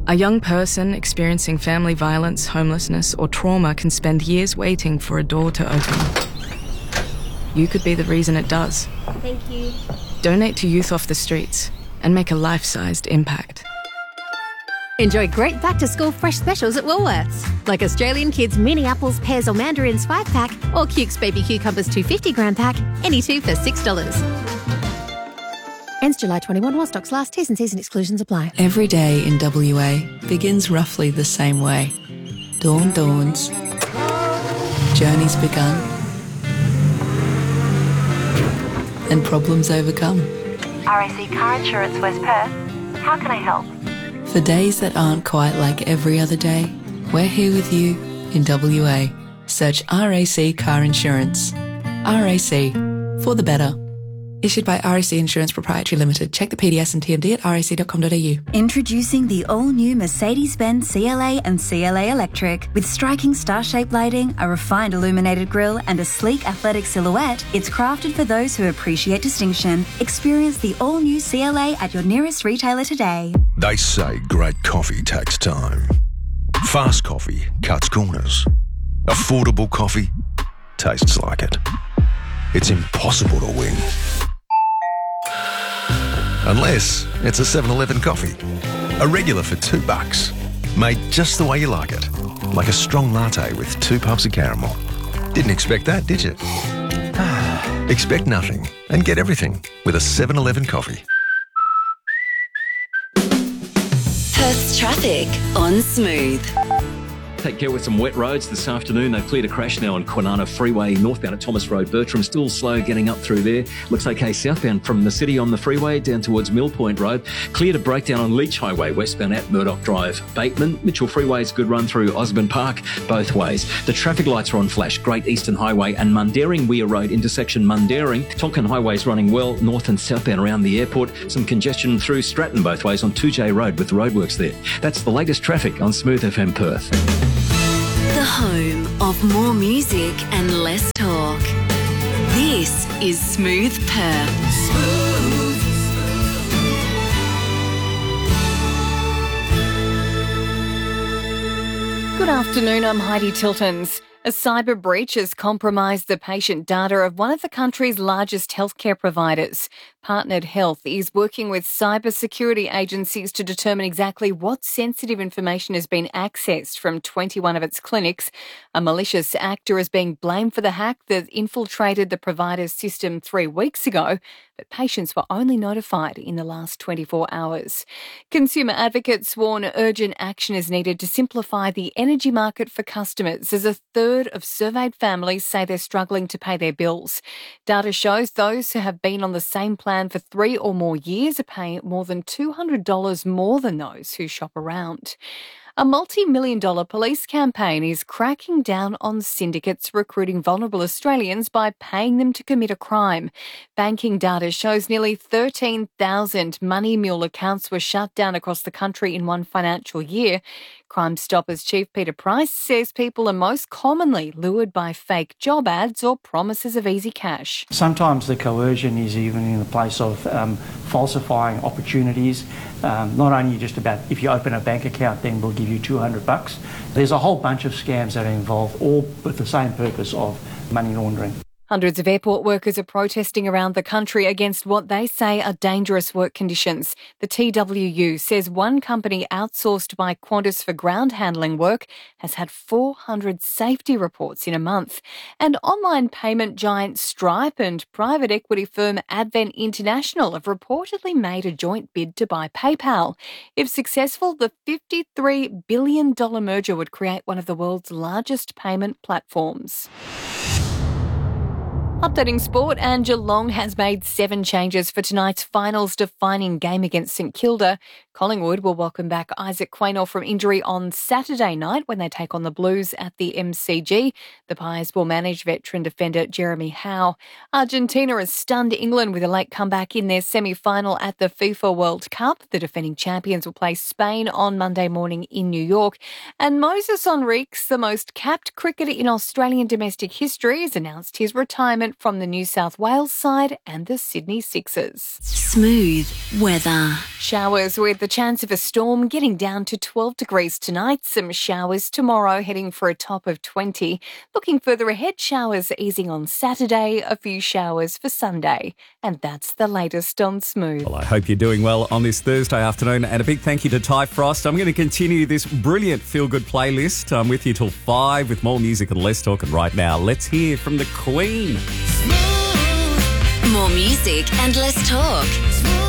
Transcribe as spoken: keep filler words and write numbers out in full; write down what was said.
A young person experiencing family violence, homelessness, or trauma can spend years waiting for a door to open. You could be the reason it does. Thank you. Donate to Youth Off the Streets and make a life-sized impact. Enjoy great back-to-school fresh specials at Woolworths, like Australian Kids mini apples, pears or mandarins five pack or Cukes baby cucumbers two hundred fifty gram pack, any two for six dollars. Ends July twenty-first while stocks last. T's and C's and exclusions apply. Every day in W A begins roughly the same way. Dawn dawns. Journey's begun. And problems overcome. R A C Car Insurance West Perth. How can I help? For days that aren't quite like every other day, we're here with you in W A. Search R A C Car Insurance. R A C, for the better. Issued by R A C Insurance Proprietary Limited. Check the P D S and T M D at r a c dot com dot a u. Introducing the all-new Mercedes-Benz C L A and C L A Electric. With striking star-shaped lighting, a refined illuminated grille and a sleek athletic silhouette, it's crafted for those who appreciate distinction. Experience the all-new C L A at your nearest retailer today. They say great coffee takes time. Fast coffee cuts corners. Affordable coffee tastes like it. It's impossible to win. Unless it's a seven eleven coffee. A regular for two bucks. Made just the way you like it. Like a strong latte with two puffs of caramel. Didn't expect that, did you? Expect nothing and get everything with a seven eleven coffee. Perth's traffic on Smooth. Take care with some wet roads this afternoon. They've cleared a crash now on Kwinana Freeway, northbound at Thomas Road, Bertram. Still slow getting up through there. Looks okay southbound from the city on the freeway down towards Mill Point Road. Cleared a breakdown on Leach Highway, westbound at Murdoch Drive. Bateman, Mitchell Freeway is a good run through Osborne Park, both ways. The traffic lights are on flash. Great Eastern Highway and Mundaring Weir Road, intersection Mundaring. Tonkin Highway is running well, north and southbound around the airport. Some congestion through Stratton both ways on two J Road with the roadworks there. That's the latest traffic on Smooth F M Perth. The home of more music and less talk. This is Smooth Perth. Smooth. Good afternoon, I'm Heidi Tiltons. A cyber breach has compromised the patient data of one of the country's largest healthcare providers. Partnered Health is working with cybersecurity agencies to determine exactly what sensitive information has been accessed from twenty-one of its clinics. A malicious actor is being blamed for the hack that infiltrated the provider's system three weeks ago, but patients were only notified in the last twenty-four hours. Consumer advocates warn urgent action is needed to simplify the energy market for customers, as a third of surveyed families say they're struggling to pay their bills. Data shows those who have been on the same plan for three or more years are paying more than two hundred dollars more than those who shop around. A multi-million dollar police campaign is cracking down on syndicates recruiting vulnerable Australians by paying them to commit a crime. Banking data shows nearly thirteen thousand Money Mule accounts were shut down across the country in one financial year. Crime Stoppers Chief Peter Price says people are most commonly lured by fake job ads or promises of easy cash. Sometimes the coercion is even in the place of um, falsifying opportunities. Um, not only just about if you open a bank account, then we'll give you two hundred bucks. There's a whole bunch of scams that are involved, all with the same purpose of money laundering. Hundreds of airport workers are protesting around the country against what they say are dangerous work conditions. The T W U says one company outsourced by Qantas for ground handling work has had four hundred safety reports in a month. And online payment giant Stripe and private equity firm Advent International have reportedly made a joint bid to buy PayPal. If successful, the fifty-three billion dollars merger would create one of the world's largest payment platforms. Updating sport, and Geelong has made seven changes for tonight's finals defining game against St Kilda. Collingwood will welcome back Isaac Quaynor from injury on Saturday night when they take on the Blues at the M C G. The Pies will manage veteran defender Jeremy Howe. Argentina has stunned England with a late comeback in their semi-final at the FIFA World Cup. The defending champions will play Spain on Monday morning in New York. And Moses Henriques, the most capped cricketer in Australian domestic history, has announced his retirement disappointment from the New South Wales side and the Sydney Sixers. Smooth weather. Showers with the chance of a storm getting down to twelve degrees tonight. Some showers tomorrow, heading for a top of twenty. Looking further ahead, showers easing on Saturday, a few showers for Sunday. And that's the latest on Smooth. Well, I hope you're doing well on this Thursday afternoon, and a big thank you to Ty Frost. I'm going to continue this brilliant feel-good playlist. I'm with you till five with more music and less talk. And right now, let's hear from the Queen. More music and less talk.